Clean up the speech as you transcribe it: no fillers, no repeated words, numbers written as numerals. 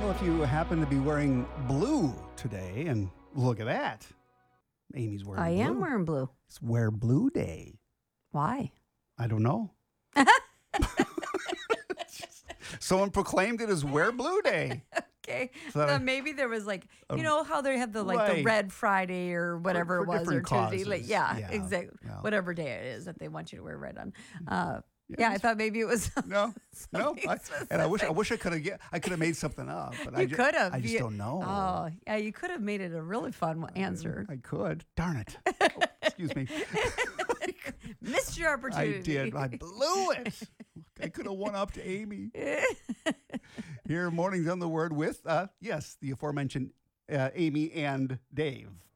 Well, if you happen to be wearing blue today, and look at that, Amy's wearing blue. I am wearing blue. It's Wear Blue Day. Why? I don't know. Someone proclaimed it as Wear Blue Day. Okay. So So maybe there was you know how they have the right. the Red Friday or whatever For it was, or different Tuesday. causes. Yeah, Yeah, exactly. yeah. Whatever day it is that they want you to wear red on. Yeah, I thought maybe it was No. something And I wish specific. I could have made something up, but You could have. I just don't know. Oh, yeah, you could have made it a really fun answer. I could. Darn it. Oh, excuse me. Missed your I opportunity. did. I blew it. I could have won up to Amy. Here, Mornings on the Word with, yes, the aforementioned Amy and Dave.